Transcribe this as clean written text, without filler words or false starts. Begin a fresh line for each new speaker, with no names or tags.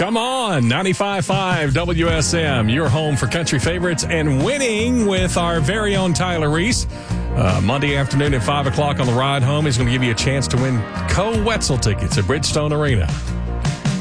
Come on, 95.5 WSM, your home for country favorites and winning with our very own Tyler Reese. Monday afternoon at 5 o'clock on the ride home, he's going to give you a chance to win Co-Wetzel tickets at Bridgestone Arena.